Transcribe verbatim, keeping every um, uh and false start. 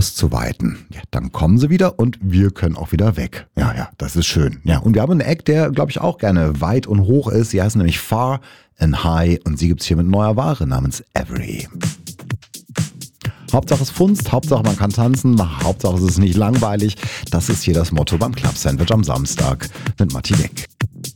auszuweiten. Ja, dann kommen sie wieder und wir können auch wieder weg. Ja, ja, das ist schön. Ja, und wir haben einen Act, der, glaube ich, auch gerne weit und hoch ist. Sie heißt nämlich Far and High und sie gibt's hier mit neuer Ware namens Every. Hauptsache es funzt, Hauptsache man kann tanzen, Hauptsache es ist nicht langweilig. Das ist hier das Motto beim Club Sandwich am Samstag mit Matti Deck.